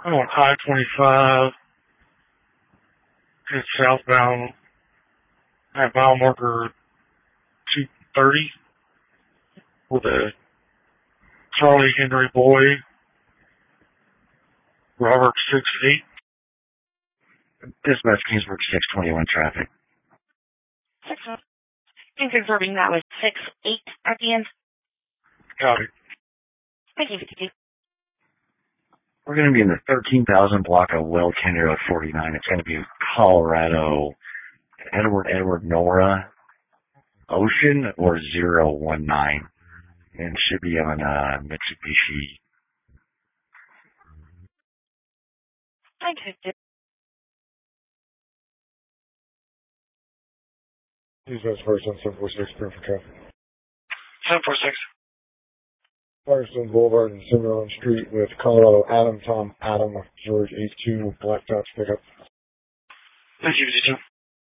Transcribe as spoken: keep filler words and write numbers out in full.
I'm on I twenty-five, it's southbound at mile marker two thirty with a Charlie Henry Boy, Robert six eight. Dispatch Kingsburg six twenty-one traffic. six, and confirming that was six eight at the end. Got it. Thank you, fifty-two. We're going to be in the thirteen thousand block of Well County Road forty-nine. It's going to be Colorado, Edward, Edward, Nora, Ocean, or zero one nine. And it should be on uh, Mitsubishi. Thank you, fifty-two. Please ask first on seven four six, clear for traffic. seven four six. Firestone Boulevard and Cimarron Street with Colorado Adam, Tom, Adam, George eight two, Black Dots pickup. Thank you, fifty-two.